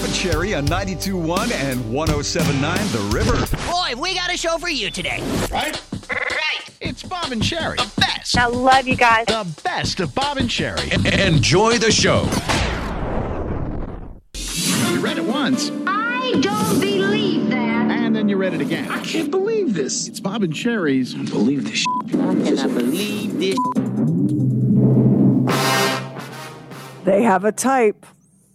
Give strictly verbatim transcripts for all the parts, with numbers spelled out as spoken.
Bob and Sherry on ninety-two point one and one oh seven point nine The River. Boy, we got a show for you today. Right? Right. It's Bob and Sherry. The best. I love you guys. The best of Bob and Sherry. Enjoy the show. You read it once. I don't believe that. And then you read it again. I can't believe this. It's Bob and Sherry's. I don't believe this shit. I cannot believe this. They have a type.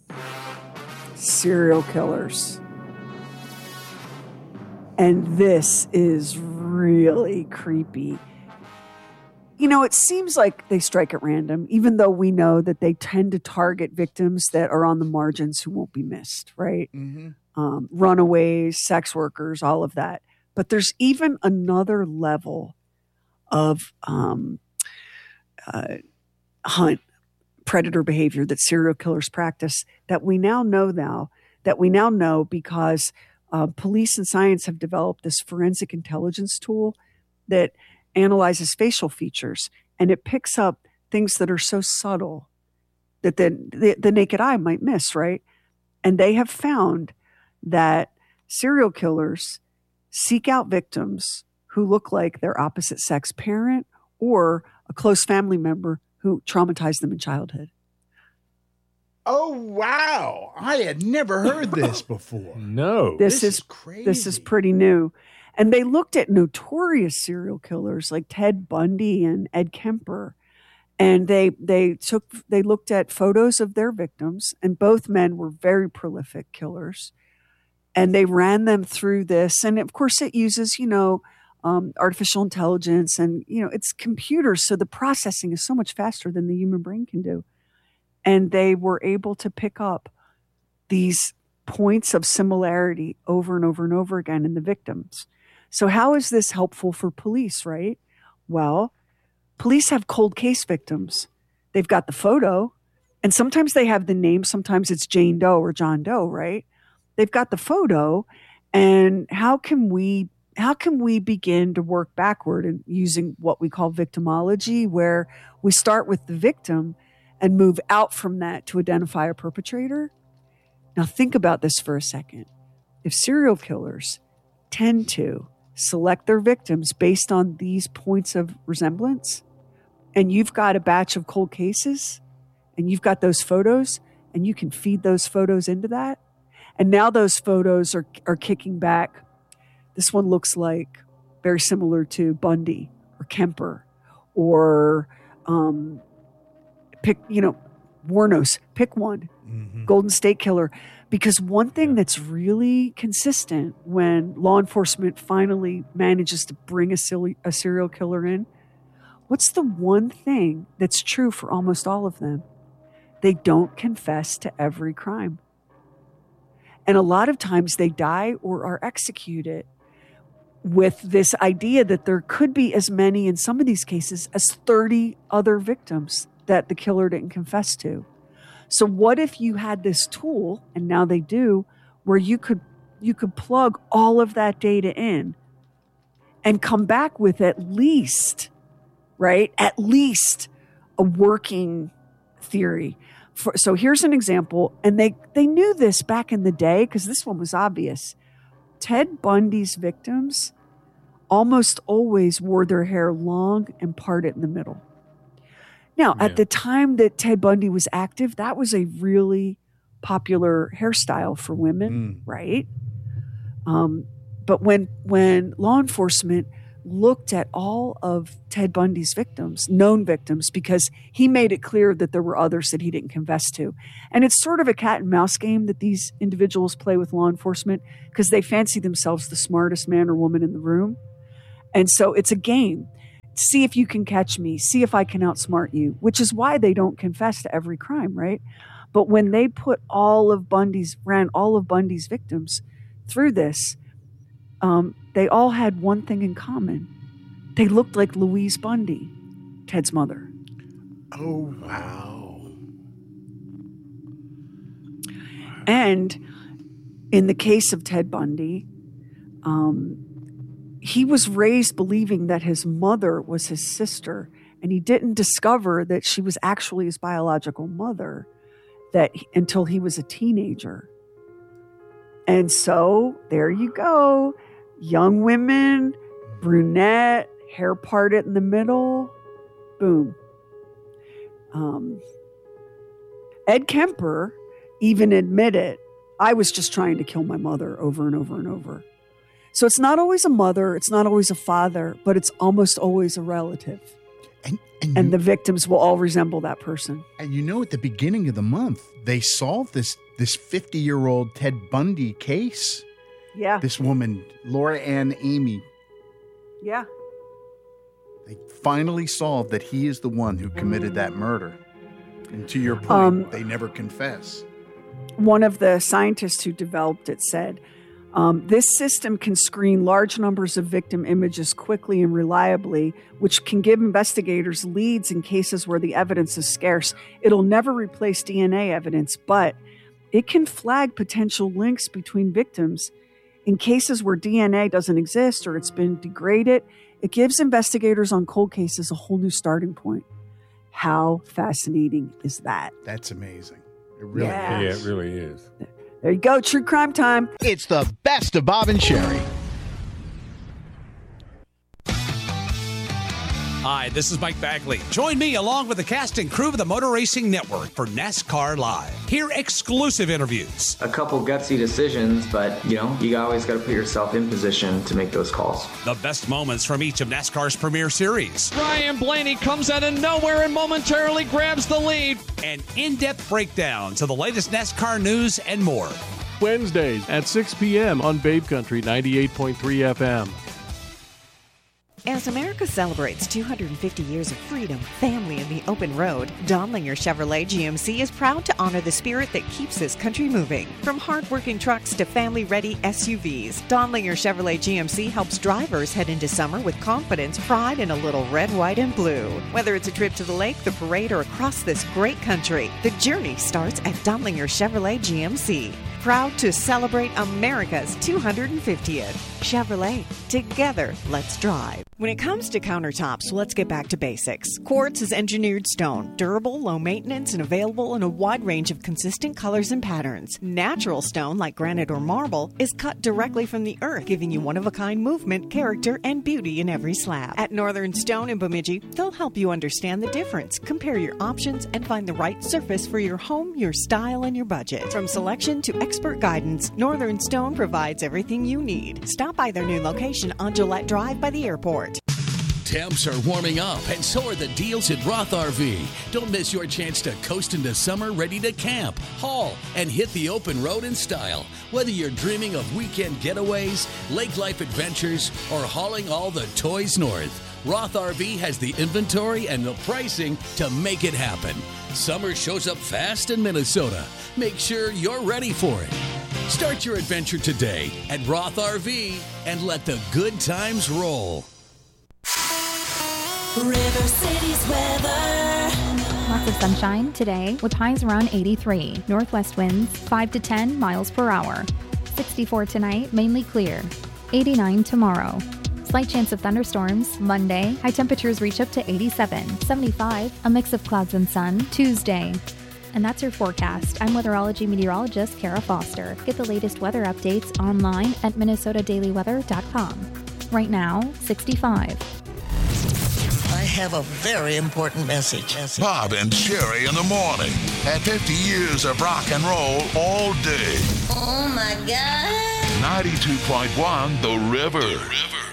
Serial killers. And this is really creepy. You know, it seems like they strike at random, even though we know that they tend to target victims that are on the margins who won't be missed, right? Mm-hmm. Um, runaways, sex workers, all of that. But there's even another level of um, uh, hunt, predator behavior that serial killers practice that we now know now, that we now know because uh, police and science have developed this forensic intelligence tool that analyzes facial features, and it picks up things that are so subtle that the, the, the naked eye might miss, right? And they have found that serial killers seek out victims who look like their opposite sex parent or a close family member who traumatized them in childhood. Oh, wow. I had never heard this before. No. This, This is, is crazy. This is pretty new. And they looked at notorious serial killers like Ted Bundy and Ed Kemper. And they they took they looked at photos of their victims, and both men were very prolific killers. And they ran them through this. And of course it uses, you know, um, artificial intelligence and, you know, it's computers. So the processing is so much faster than the human brain can do. And they were able to pick up these points of similarity over and over and over again in the victims. So how is this helpful for police, right? Well, police have cold case victims. They've got the photo, and sometimes they have the name. Sometimes it's Jane Doe or John Doe, right? They've got the photo, and how can we how can we begin to work backward and using what we call victimology, where we start with the victim and move out from that to identify a perpetrator? Now think about this for a second. If serial killers tend to select their victims based on these points of resemblance, and you've got a batch of cold cases, and you've got those photos, and you can feed those photos into that, and now those photos are, are kicking back. This one looks like very similar to Bundy or Kemper or um, pick, you know, Warnos, pick one, mm-hmm. Golden State Killer. Because one thing that's really consistent when law enforcement finally manages to bring a, silly, a serial killer in, what's the one thing that's true for almost all of them? They don't confess to every crime. And a lot of times they die or are executed with this idea that there could be as many, in some of these cases, as thirty other victims that the killer didn't confess to. So what if you had this tool, and now they do, where you could you could plug all of that data in and come back with at least, right, at least a working theory. For, so here's an example, and they, they knew this back in the day because this one was obvious. Ted Bundy's victims almost always wore their hair long and parted in the middle. Now, yeah. At the time that Ted Bundy was active, that was a really popular hairstyle for women, mm. right? Um, but when when law enforcement looked at all of Ted Bundy's victims, known victims, because he made it clear that there were others that he didn't confess to. And it's sort of a cat and mouse game that these individuals play with law enforcement because they fancy themselves the smartest man or woman in the room. And so it's a game. See if you can catch me. See if I can outsmart you, which is why they don't confess to every crime, right? But when they put all of Bundy's, ran all of Bundy's victims through this, um, they all had one thing in common. They looked like Louise Bundy, Ted's mother. Oh, wow. And in the case of Ted Bundy, um, he was raised believing that his mother was his sister, and he didn't discover that she was actually his biological mother that until he was a teenager. And so there you go. Young women, brunette, hair parted in the middle. Boom. Um, Ed Kemper even admitted, I was just trying to kill my mother over and over and over. So it's not always a mother, it's not always a father, but it's almost always a relative. And, and, And you, the victims will all resemble that person. and you know, at the beginning of the month, they solved this this fifty-year-old Ted Bundy case. Yeah. This woman, Laura Ann Amy, Yeah. they finally solved that he is the one who committed that murder. And to your point, Um, they never confess. One of the scientists who developed it said, um, this system can screen large numbers of victim images quickly and reliably, which can give investigators leads in cases where the evidence is scarce. It'll never replace D N A evidence, but it can flag potential links between victims. In cases where D N A doesn't exist or it's been degraded, it gives investigators on cold cases a whole new starting point. How fascinating is that? That's amazing. It really Yeah. Yeah, is. it really is. There you go, true crime time. It's the best of Bob and Sherry. Hi, this is Mike Bagley. Join me along with the cast and crew of the Motor Racing Network for NASCAR Live. Hear exclusive interviews, A couple gutsy decisions, but, you know, you always got to put yourself in position to make those calls. the best moments from each of NASCAR's premier series, Ryan Blaney comes out of nowhere and momentarily grabs the lead. and in-depth breakdowns of the latest NASCAR news and more. Wednesdays at six p.m. on Babe Country ninety-eight point three F M. As America celebrates two hundred fifty years of freedom, family, and the open road, Donlinger Chevrolet G M C is proud to honor the spirit that keeps this country moving. From hard-working trucks to family-ready S U Vs, Donlinger Chevrolet G M C helps drivers head into summer with confidence, pride, and a little red, white, and blue. Whether it's a trip to the lake, the parade, or across this great country, the journey starts at Donlinger Chevrolet G M C. Proud to celebrate America's two hundred fiftieth. Chevrolet, together, let's drive. When it comes to countertops, let's get back to basics. Quartz is engineered stone, durable, low maintenance, and available in a wide range of consistent colors and patterns. Natural stone, like granite or marble, is cut directly from the earth, giving you one-of-a-kind movement, character, and beauty in every slab. At Northern Stone in Bemidji, they'll help you understand the difference, compare your options, and find the right surface for your home, your style, and your budget. From selection to expert guidance, Northern Stone provides everything you need. Stop by their new location on Gillette Drive by the airport. Temps are warming up, and so are the deals at Roth R V. Don't miss your chance to coast into summer ready to camp, haul, and hit the open road in style. Whether you're dreaming of weekend getaways, lake life adventures, or hauling all the toys north, Roth R V has the inventory and the pricing to make it happen. Summer shows up fast in Minnesota. Make sure you're ready for it. Start your adventure today at Roth R V and let the good times roll. River City's weather. Lots of sunshine today with highs around eighty-three. Northwest winds five to ten miles per hour. sixty-four tonight, mainly clear. eighty-nine tomorrow. Slight chance of thunderstorms Monday. High temperatures reach up to eighty-seven. seventy-five, a mix of clouds and sun Tuesday. And that's your forecast. I'm weatherology meteorologist Kara Foster. Get the latest weather updates online at minnesota daily weather dot com. Right now, sixty-five. I have a very important message. Bob and Sherry in the morning. At fifty years of rock and roll all day. Oh my God. ninety-two point one The River. The River.